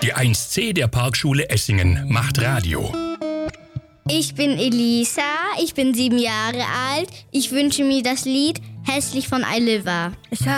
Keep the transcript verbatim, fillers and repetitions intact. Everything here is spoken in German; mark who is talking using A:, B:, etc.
A: Die eins C der Parkschule Essingen macht Radio.
B: Ich bin Elisa, ich bin sieben Jahre alt. Ich wünsche mir das Lied Hässlich von Eiliva.
C: Ich habe